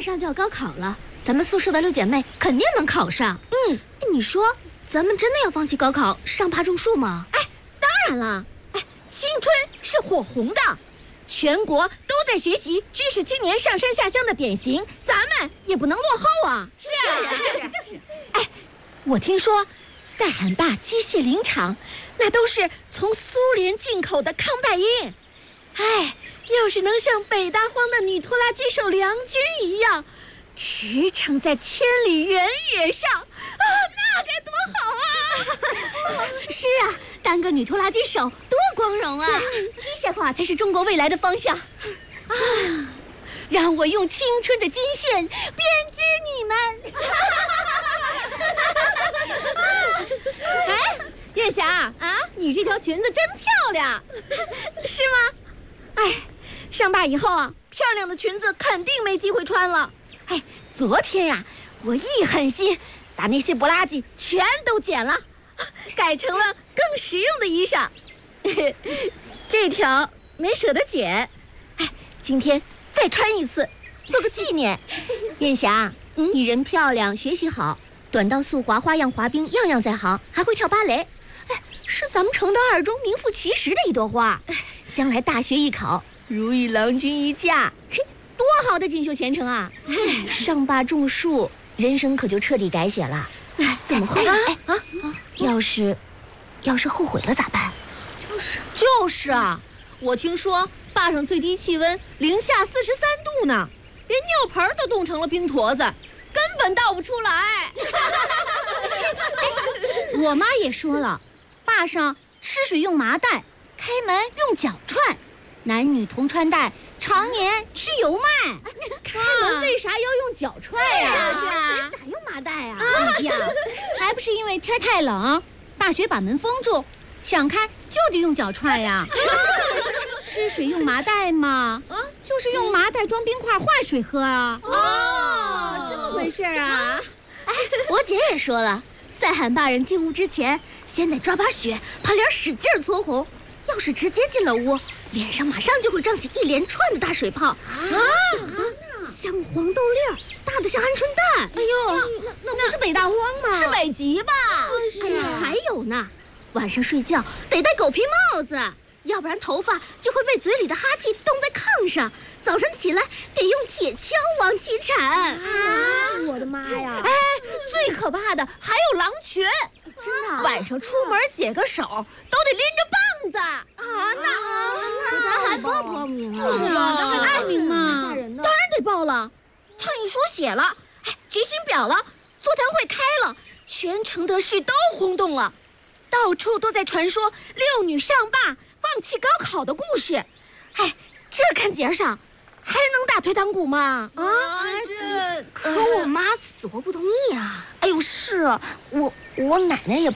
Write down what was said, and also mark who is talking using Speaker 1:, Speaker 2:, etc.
Speaker 1: 上就要高考了，咱们宿舍的6姐妹肯定能考上。你说咱们真的要放弃高考上坝种树吗？
Speaker 2: 当然了，青春是火红的，全国都在学习知识青年上山下乡的典型，咱们也不能落后啊！
Speaker 3: 是啊，就是。
Speaker 2: 我听说塞罕坝机械林场那都是从苏联进口的康拜因，要是能像北大荒的女拖拉机手梁军一样，驰骋在千里原野上，那该多好啊！
Speaker 1: 是啊，当个女拖拉机手多光荣啊！机械化才是中国未来的方向啊！让我用青春的金线编织你们。
Speaker 3: 月霞你这条裙子真漂亮，
Speaker 2: 是吗？上坝以后啊，漂亮的裙子肯定没机会穿了。昨天呀，我一狠心，把那些不拉几全都剪了，改成了更实用的衣裳。这条没舍得剪，今天再穿一次，做个纪念。
Speaker 1: 燕霞，你人漂亮，学习好，短道速滑、花样滑冰样样在行，还会跳芭蕾，是咱们承德二中名副其实的一朵花。将来大学一考，如意郎君一嫁，多好的锦绣前程啊！上坝种树，人生可就彻底改写了。怎么会？要是后悔了咋办？
Speaker 3: 就是啊，我听说坝上最低气温零下43度呢，连尿盆都冻成了冰坨子，根本倒不出来。我妈也说了，坝上吃水用麻袋，开门用脚踹，男女同穿戴，常年吃油麦。
Speaker 1: 开门为啥要用脚踹呀？
Speaker 3: 是啊，
Speaker 1: 咋用麻袋啊？
Speaker 3: 哎呀，还不是因为天太冷，大学把门封住，想开就得用脚踹呀。吃水用麻袋嘛，就是用麻袋装冰块换水喝啊。
Speaker 2: 这么回事啊？
Speaker 1: 我姐也说了，塞罕坝人进屋之前，先得抓把雪，把脸使劲搓红。要是直接进了屋，脸上马上就会胀起一连串的大水泡，像黄豆粒儿，大的像鹌鹑蛋。
Speaker 3: 哎呦，
Speaker 1: 那不是北大荒吗？
Speaker 3: 是北极吧？
Speaker 1: 还有呢，晚上睡觉得戴狗皮帽子，要不然头发就会被嘴里的哈气冻在炕上。早上起来得用铁锹往起铲。
Speaker 3: 我的妈呀！
Speaker 4: 最可怕的还有狼群，
Speaker 1: 真的？
Speaker 4: 晚上出门解个手都得拎着棒子。
Speaker 1: 那咱还报不报名啊？
Speaker 3: 就是啊，咱还报名呢。
Speaker 1: 吓人的。
Speaker 2: 当然得报了，倡议书写了，决心表了，座谈会开了，全承德市都轰动了，到处都在传说6女上坝放弃高考的故事。这看节上还能打退堂鼓吗？
Speaker 1: 可我妈死活不同意啊！
Speaker 4: 哎呦，是啊，我奶奶也